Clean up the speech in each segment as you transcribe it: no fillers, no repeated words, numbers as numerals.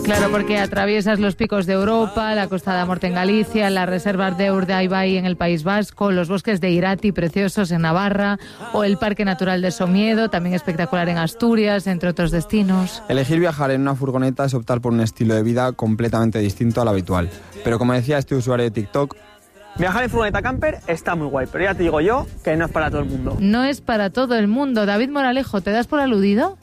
Claro, porque atraviesas los picos de Europa, la Costa da Morte en Galicia, las reservas de Urdaibai en el País Vasco, los bosques de Irati preciosos en Navarra o el Parque Natural de Somiedo, también espectacular en Asturias, entre otros destinos. Elegir viajar en una furgoneta es optar por un estilo de vida completamente distinto al habitual. Pero como decía este usuario de TikTok, viajar en furgoneta camper está muy guay, pero ya te digo yo que no es para todo el mundo. No es para todo el mundo. David Moralejo, ¿te das por aludido?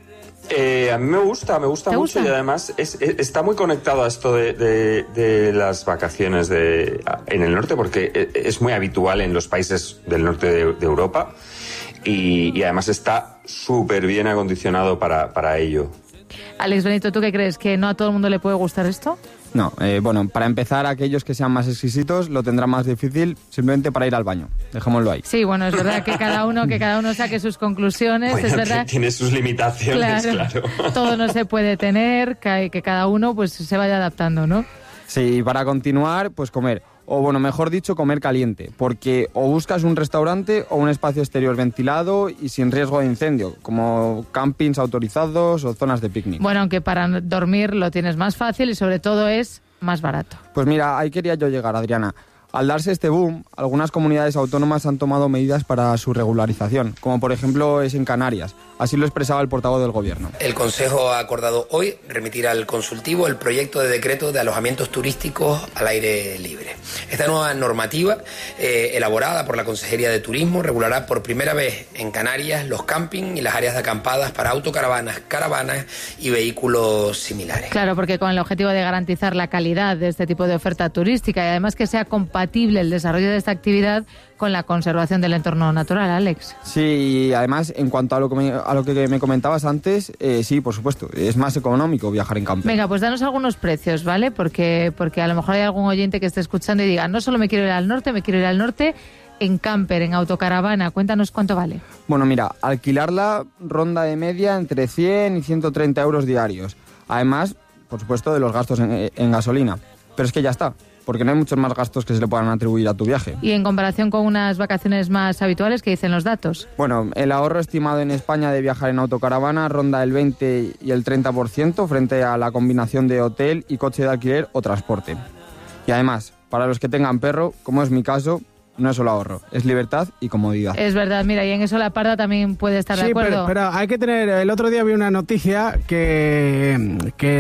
A mí me gusta mucho y además está muy conectado a esto de las vacaciones en el norte, porque es muy habitual en los países del norte de Europa y además está súper bien acondicionado para ello. Alex Benito, ¿tú qué crees? ¿Que no a todo el mundo le puede gustar esto? No, bueno, para empezar, aquellos que sean más exquisitos lo tendrán más difícil simplemente para ir al baño. Dejémoslo ahí. Sí, bueno, es verdad que cada uno saque sus conclusiones. Bueno, es verdad. Tiene sus limitaciones, claro. Todo no se puede tener, que cada uno pues se vaya adaptando, ¿no? Sí, para continuar, pues comer. O bueno, mejor dicho, comer caliente, porque o buscas un restaurante o un espacio exterior ventilado y sin riesgo de incendio, como campings autorizados o zonas de picnic. Bueno, aunque para dormir lo tienes más fácil y sobre todo es más barato. Pues mira, ahí quería yo llegar, Adriana. Al darse este boom, algunas comunidades autónomas han tomado medidas para su regularización, como por ejemplo es en Canarias. Así lo expresaba el portavoz del Gobierno. El Consejo ha acordado hoy remitir al consultivo el proyecto de decreto de alojamientos turísticos al aire libre. Esta nueva normativa, elaborada por la Consejería de Turismo, regulará por primera vez en Canarias los campings y las áreas de acampadas para autocaravanas, caravanas y vehículos similares. Claro, porque con el objetivo de garantizar la calidad de este tipo de oferta turística y además que sea compatible el desarrollo de esta actividad con la conservación del entorno natural, Alex. Sí, y además, en cuanto a lo que me comentabas antes, sí, por supuesto, es más económico viajar en camper. Venga, pues danos algunos precios, ¿vale? Porque a lo mejor hay algún oyente que esté escuchando y diga, no solo me quiero ir al norte, me quiero ir al norte en camper, en autocaravana. Cuéntanos cuánto vale. Bueno, mira, alquilarla ronda de media entre 100 y 130 euros diarios. Además, por supuesto, de los gastos en gasolina. Pero es que ya está, porque no hay muchos más gastos que se le puedan atribuir a tu viaje. Y en comparación con unas vacaciones más habituales, ¿qué dicen los datos? Bueno, el ahorro estimado en España de viajar en autocaravana ronda el 20 y el 30% frente a la combinación de hotel y coche de alquiler o transporte. Y además, para los que tengan perro, como es mi caso, no es solo ahorro, es libertad y comodidad. Es verdad, mira, y en eso la Parda también puede estar de acuerdo. Sí, pero hay que tener... El otro día vi una noticia que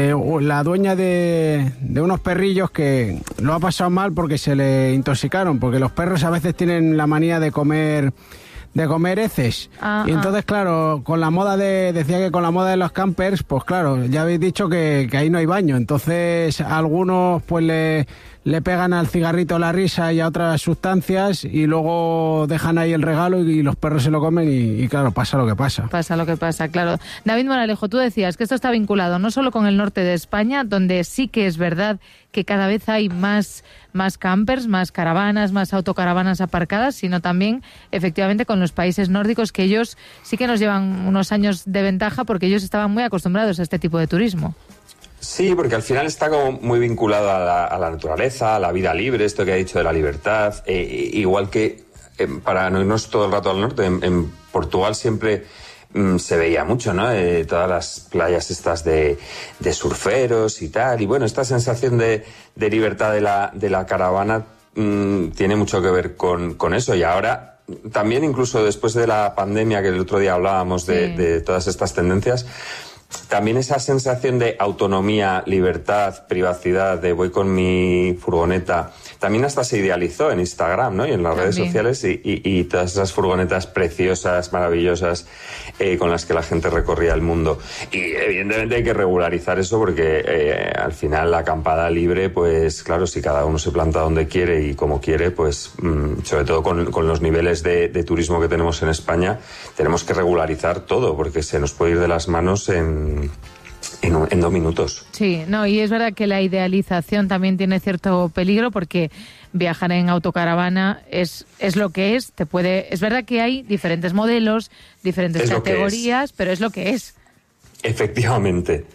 la dueña de unos perrillos que lo ha pasado mal porque se le intoxicaron, porque los perros a veces tienen la manía de comer heces. Y entonces, claro, con la moda decía que con la moda de los campers, pues claro, ya habéis dicho que ahí no hay baño. Entonces, algunos pues le pegan al cigarrito la risa y a otras sustancias y luego dejan ahí el regalo y los perros se lo comen y claro, pasa lo que pasa. Pasa lo que pasa, claro. David Moralejo, tú decías que esto está vinculado no solo con el norte de España, donde sí que es verdad que cada vez hay más campers, más caravanas, más autocaravanas aparcadas, sino también efectivamente con los países nórdicos, que ellos sí que nos llevan unos años de ventaja porque ellos estaban muy acostumbrados a este tipo de turismo. Sí, porque al final está como muy vinculado a la naturaleza, a la vida libre, esto que ha dicho de la libertad. Igual que para no irnos todo el rato al norte, en Portugal siempre se veía mucho, ¿no? Todas las playas estas de surferos y tal. Y bueno, esta sensación de libertad de la caravana tiene mucho que ver con eso. Y ahora también, incluso después de la pandemia, que el otro día hablábamos de todas estas tendencias, también esa sensación de autonomía, libertad, privacidad, de voy con mi furgoneta, también hasta se idealizó en Instagram, ¿no? Y en las redes sociales y todas esas furgonetas preciosas, maravillosas, con las que la gente recorría el mundo. Y evidentemente hay que regularizar eso porque al final la acampada libre, pues claro, si cada uno se planta donde quiere y como quiere, pues sobre todo con los niveles de turismo que tenemos en España, tenemos que regularizar todo porque se nos puede ir de las manos en 2 minutos. Sí, no, y es verdad que la idealización también tiene cierto peligro porque viajar en autocaravana es lo que es. Es verdad que hay diferentes modelos, diferentes categorías, pero es lo que es. Efectivamente.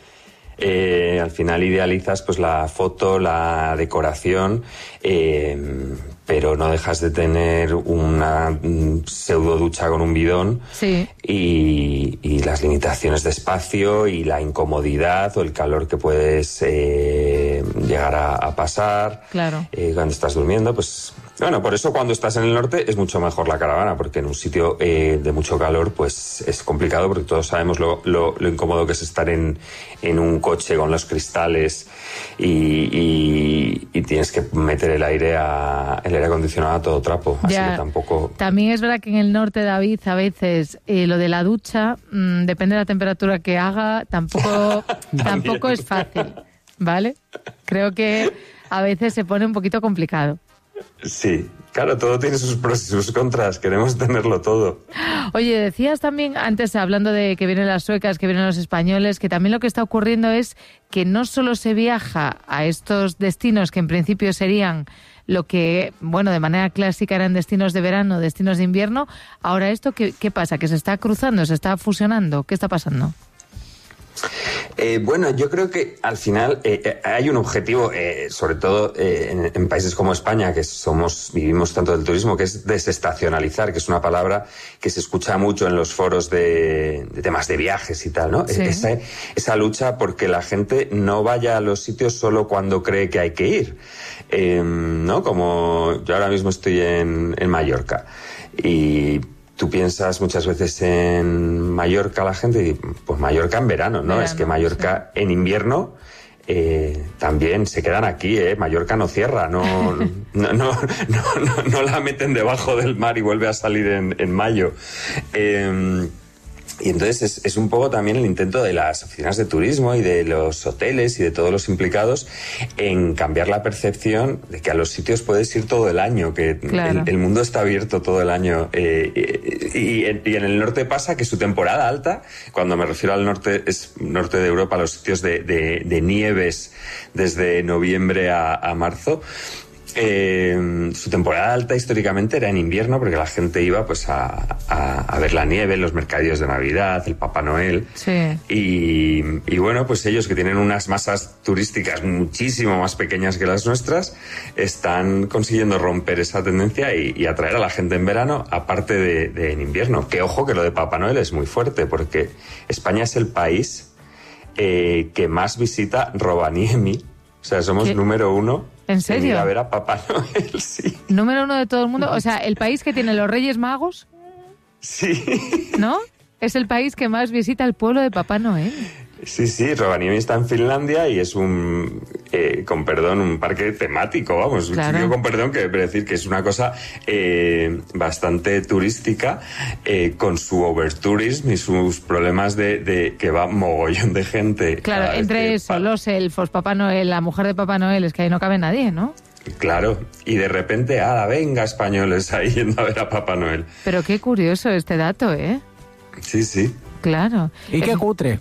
Al final idealizas pues la foto, la decoración, pero no dejas de tener una pseudo ducha con un bidón. Sí. Y las limitaciones de espacio y la incomodidad o el calor que puedes llegar a pasar. Claro. Cuando estás durmiendo, pues... Bueno, por eso cuando estás en el norte es mucho mejor la caravana, porque en un sitio de mucho calor pues es complicado, porque todos sabemos lo incómodo que es estar en un coche con los cristales y tienes que meter el aire acondicionado a todo trapo. Así que tampoco... También es verdad que en el norte, David, a veces lo de la ducha, depende de la temperatura que haga, tampoco es fácil, ¿vale? Creo que a veces se pone un poquito complicado. Sí, claro, todo tiene sus pros y sus contras, queremos tenerlo todo. Oye, decías también, antes hablando de que vienen las suecas, que vienen los españoles, que también lo que está ocurriendo es que no solo se viaja a estos destinos que en principio serían lo que, bueno, de manera clásica eran destinos de verano, destinos de invierno, ahora esto, ¿qué pasa? ¿Que se está cruzando, se está fusionando? ¿Qué está pasando? Bueno, yo creo que al final hay un objetivo, sobre todo en países como España, que vivimos tanto del turismo, que es desestacionalizar, que es una palabra que se escucha mucho en los foros de temas de viajes y tal, ¿no? Sí. Esa lucha porque la gente no vaya a los sitios solo cuando cree que hay que ir, ¿no? Como yo ahora mismo estoy en Mallorca y... Tú piensas muchas veces en Mallorca, la gente, y pues Mallorca en verano, es que Mallorca en invierno también se quedan aquí, Mallorca no cierra, no la meten debajo del mar y vuelve a salir en mayo. Y entonces es un poco también el intento de las oficinas de turismo y de los hoteles y de todos los implicados en cambiar la percepción de que a los sitios puedes ir todo el año, que claro. el mundo está abierto todo el año. Y en el norte pasa que su temporada alta, cuando me refiero al norte, es norte de Europa, los sitios de nieves desde noviembre a marzo. Su temporada alta históricamente era en invierno, porque la gente iba pues a ver la nieve, los mercadillos de Navidad, el Papá Noel. Sí. Y bueno, pues ellos, que tienen unas masas turísticas muchísimo más pequeñas que las nuestras, están consiguiendo romper esa tendencia y atraer a la gente en verano, aparte de en invierno. Que ojo, que lo de Papá Noel es muy fuerte, porque España es el país que más visita Rovaniemi. O sea, somos número 1. ¿En serio? En ir a ver a Papá Noel, sí. Número 1 de todo el mundo. O sea, el país que tiene los Reyes Magos. Sí. ¿No? Es el país que más visita el pueblo de Papá Noel. Sí, Rovaniemi está en Finlandia y es un parque temático, vamos. Claro. Digo con perdón, que debe decir que es una cosa bastante turística, con su overtourism y sus problemas de que va mogollón de gente. Claro, entre eso, los elfos, Papá Noel, la mujer de Papá Noel, es que ahí no cabe nadie, ¿no? Claro, y de repente, venga, españoles ahí yendo a ver a Papá Noel. Pero qué curioso este dato, ¿eh? Sí. Claro. Y qué cutre.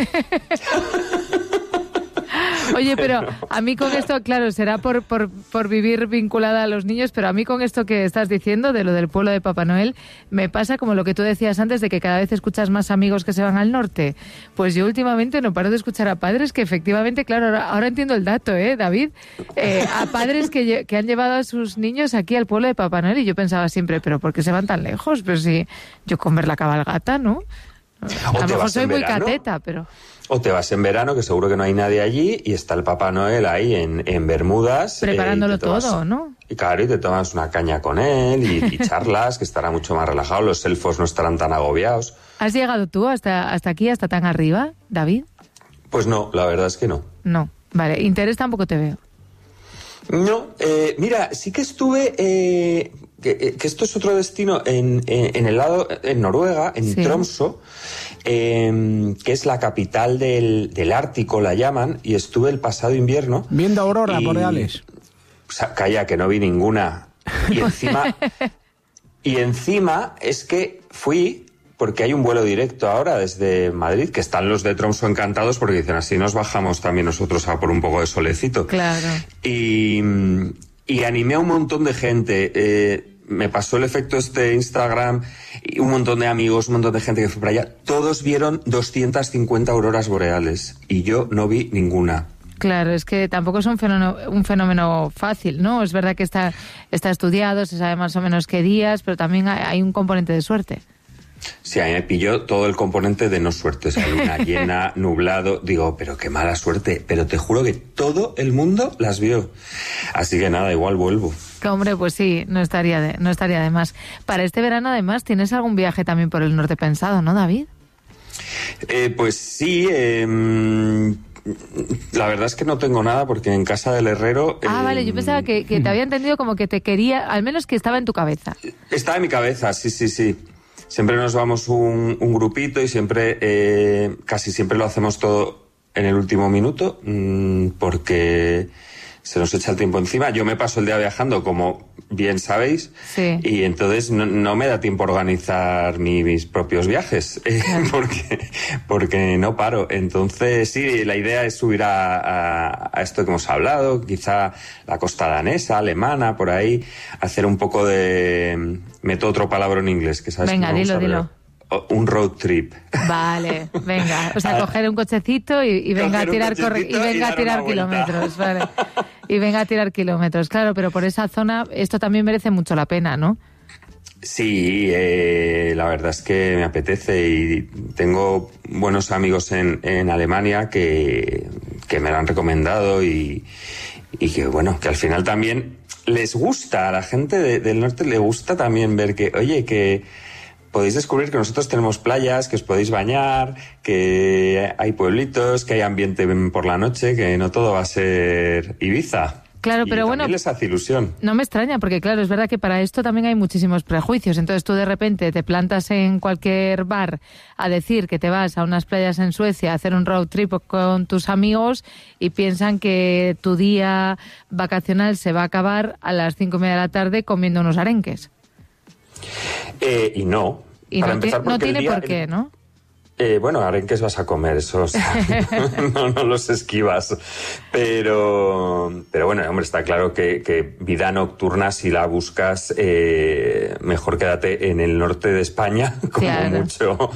Oye, pero a mí con esto, claro, será por vivir vinculada a los niños, pero a mí con esto que estás diciendo de lo del pueblo de Papá Noel, me pasa como lo que tú decías antes, de que cada vez escuchas más amigos que se van al norte. Pues yo últimamente no paro de escuchar a padres que efectivamente, claro, ahora entiendo el dato, David, a padres que han llevado a sus niños aquí al pueblo de Papá Noel, y yo pensaba siempre, pero ¿por qué se van tan lejos? Pero si yo con ver la cabalgata, ¿no? A lo mejor soy muy cateta, pero... O te vas en verano, que seguro que no hay nadie allí, y está el Papá Noel ahí en Bermudas. Preparándolo todo, ¿no? Y claro, y te tomas una caña con él y charlas, que estará mucho más relajado. Los elfos no estarán tan agobiados. ¿Has llegado tú hasta aquí, hasta tan arriba, David? Pues no, la verdad es que no. No, vale. Interés tampoco te veo. No, mira, sí que estuve... Que esto es otro destino en el lado, en Noruega, en Tromsø, que es la capital del Ártico, la llaman, y estuve el pasado invierno. Viendo auroras boreales. O sea, calla, que no vi ninguna. Y encima es que fui, porque hay un vuelo directo ahora desde Madrid, que están los de Tromsø encantados, porque dicen, así nos bajamos también nosotros a por un poco de solecito. Claro. Y animé a un montón de gente. Me pasó el efecto Instagram, y un montón de amigos, un montón de gente que fue para allá. Todos vieron 250 auroras boreales y yo no vi ninguna. Claro, es que tampoco es un fenómeno fácil, ¿no? Es verdad que está estudiado, se sabe más o menos qué días, pero también hay un componente de suerte. Sí, a mí me pilló todo el componente de no suerte, o sea, luna llena, nublado, digo, pero qué mala suerte, pero te juro que todo el mundo las vio. Así que nada, igual vuelvo. Que, hombre, pues sí, no estaría de más. Para este verano, además, ¿tienes algún viaje también por el norte pensado, no, David? Pues sí, la verdad es que no tengo nada porque en casa del herrero... Vale, yo pensaba que te había entendido como que te quería, al menos que estaba en tu cabeza. Está en mi cabeza, sí. Siempre nos vamos un grupito y siempre, casi siempre lo hacemos todo en el último minuto, porque se nos echa el tiempo encima. Yo me paso el día viajando, como bien sabéis, sí. Y entonces no me da tiempo a organizar mis propios viajes, porque no paro. Entonces, sí, la idea es subir a esto que hemos hablado, quizá la costa danesa, alemana, por ahí, hacer un poco de... Meto otro palabra en inglés, que sabes. Venga, que dilo. Un road trip. Vale, venga. O sea, coger un cochecito y venga a tirar kilómetros. Vale. Y venga a tirar kilómetros. Claro, pero por esa zona esto también merece mucho la pena, ¿no? Sí, la verdad es que me apetece y tengo buenos amigos en Alemania que me lo han recomendado y que, bueno, que al final también les gusta, a la gente del norte le gusta también ver que, oye, que podéis descubrir que nosotros tenemos playas, que os podéis bañar, que hay pueblitos, que hay ambiente por la noche, que no todo va a ser Ibiza. Claro, pero bueno, les hace ilusión. No me extraña, porque claro, es verdad que para esto también hay muchísimos prejuicios. Entonces tú de repente te plantas en cualquier bar a decir que te vas a unas playas en Suecia a hacer un road trip con tus amigos y piensan que tu día vacacional se va a acabar a las 5:30 de la tarde comiendo unos arenques. Y no. Y para no, empezar, no tiene por qué, ¿no? Bueno, arenques vas a comer, eso, o sea, no los esquivas. Pero bueno, hombre, está claro que vida nocturna, si la buscas, mejor quédate en el norte de España, como claro. Mucho.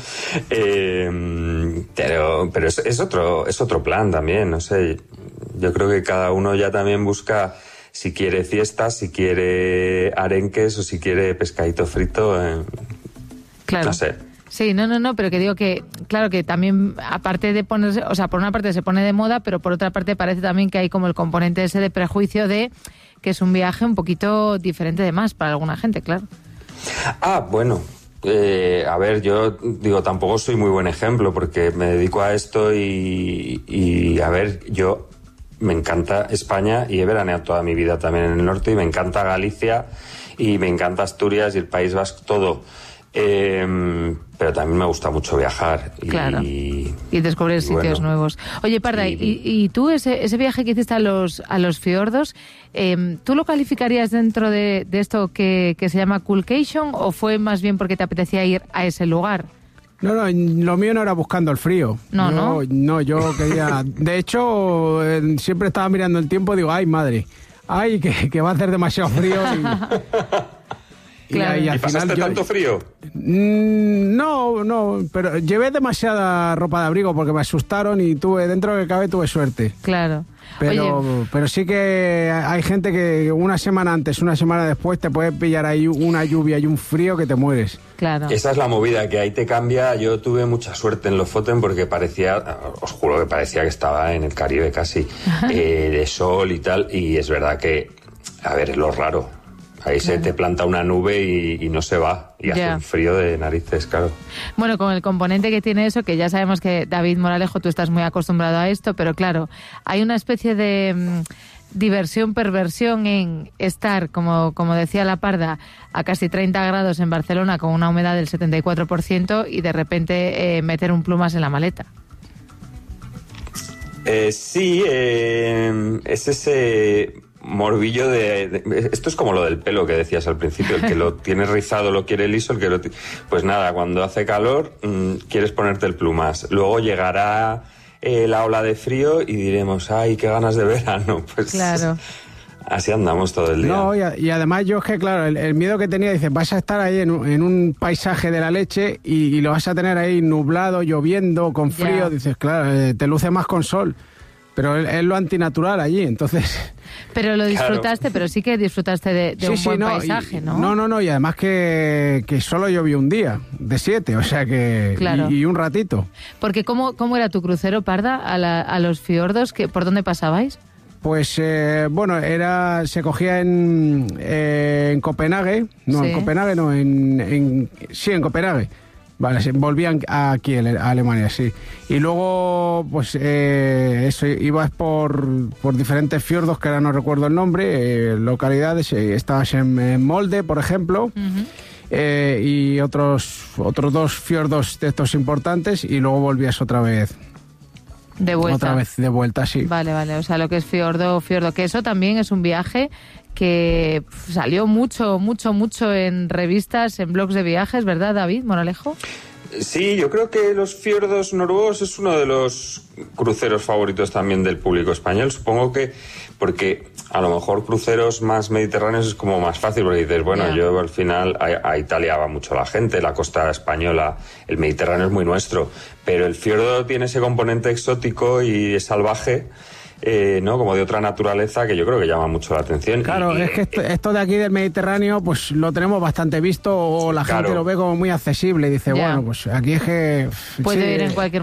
Pero es otro plan también, no sé. Yo creo que cada uno ya también busca si quiere fiestas, si quiere arenques o si quiere pescadito frito. Claro. No sé. Sí, no, pero que digo que, claro, que también, aparte de ponerse, o sea, por una parte se pone de moda, pero por otra parte parece también que hay como el componente ese de prejuicio de que es un viaje un poquito diferente de más para alguna gente, claro. Bueno, a ver, yo digo, tampoco soy muy buen ejemplo porque me dedico a esto y a ver, yo me encanta España y he veraneado toda mi vida también en el norte y me encanta Galicia y me encanta Asturias y el País Vasco, todo. Pero también me gusta mucho viajar y descubrir sitios nuevos. Oye, Parda, sí. ¿Y tú ese viaje que hiciste a los fiordos, tú lo calificarías dentro de esto que se llama Coolcation o fue más bien porque te apetecía ir a ese lugar? No, lo mío no era buscando el frío. No, yo quería... De hecho, siempre estaba mirando el tiempo y digo, ay, madre, ay, que va a hacer demasiado frío Claro. ¿Y pasaste tanto frío? No, pero llevé demasiada ropa de abrigo porque me asustaron y dentro de que cabe tuve suerte. Claro. Pero sí que hay gente que una semana antes, una semana después te puede pillar ahí una lluvia y un frío que te mueres. Claro. Esa es la movida, que ahí te cambia. Yo tuve mucha suerte en Lofoten porque os juro que parecía que estaba en el Caribe casi, de sol y tal, y es verdad que, a ver, es lo raro. Ahí se te planta una nube y no se va. Y hace un frío de narices, claro. Bueno, con el componente que tiene eso, que ya sabemos que David Moralejo, tú estás muy acostumbrado a esto, pero claro, hay una especie de diversión-perversión en estar, como decía la Parda, a casi 30 grados en Barcelona con una humedad del 74% y de repente meter un plumas en la maleta. Sí, es ese... morbillo esto es como lo del pelo que decías al principio, el que lo tiene rizado lo quiere liso, el que pues nada, cuando hace calor quieres ponerte el plumas, luego llegará la ola de frío y diremos, ay, qué ganas de verano, pues claro. Así andamos todo el día. No, y además yo es que, claro, el miedo que tenía, dices, vas a estar ahí en un paisaje de la leche y lo vas a tener ahí nublado, lloviendo, con frío, dices, claro, te luce más con sol. pero es lo antinatural allí, entonces... Pero lo disfrutaste, Claro. pero sí que disfrutaste de un buen paisaje, ¿no? No, y además que solo llovió un día, de 7, o sea que... Claro. Y un ratito. Porque ¿cómo era tu crucero, Parda, a los fiordos? ¿Por dónde pasabais? Pues bueno, se cogía en Copenhague, no, Sí. en Copenhague no, en Copenhague. Vale, volvían aquí a Alemania, sí. Y luego, pues eso, ibas por diferentes fiordos, que ahora no recuerdo el nombre, localidades, estabas en Molde, por ejemplo, y otros 2 fiordos de estos importantes, y luego volvías otra vez. De vuelta. Otra vez de vuelta, sí. Vale, o sea, lo que es fiordo, que eso también es un viaje que salió mucho en revistas, en blogs de viajes, ¿verdad, David Moralejo? Sí, yo creo que los fiordos noruegos es uno de los cruceros favoritos también del público español. Supongo que porque a lo mejor cruceros más mediterráneos es como más fácil, porque dices, bueno, yo al final a Italia va mucho la gente, la costa española, el Mediterráneo es muy nuestro, pero el fiordo tiene ese componente exótico y es salvaje, ¿no? Como de otra naturaleza, que yo creo que llama mucho la atención. Claro, es que esto de aquí del Mediterráneo, pues lo tenemos bastante visto, o la gente lo ve como muy accesible y dice, Ya. bueno, pues aquí es que... Puede sí, ir en cualquier